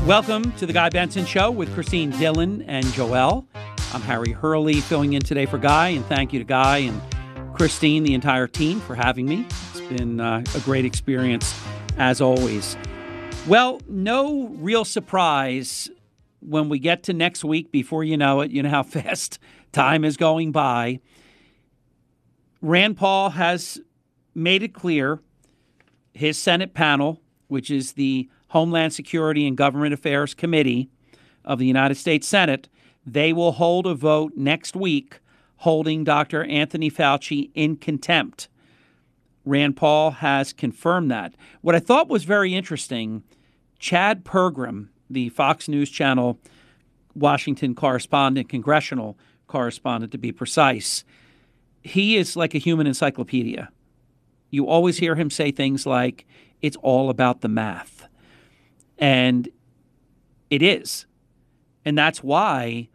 Welcome to the Guy Benson Show with Christine Dillon and Joelle. I'm Harry Hurley filling in today for Guy, and thank you to Guy and Christine, the entire team, for having me. It's been a great experience, as always. Well, no real surprise when we get to next week. Before you know it, you know how fast time is going by. Rand Paul has made it clear his Senate panel, which is the Homeland Security and Government Affairs Committee of the United States Senate, they will hold a vote next week holding Dr. Anthony Fauci in contempt. Rand Paul has confirmed that. What I thought was very interesting, Chad Pergram, the Fox News Channel Washington correspondent, congressional correspondent to be precise, he is like a human encyclopedia. You always hear him say things like, it's all about the math. And it is. And that's why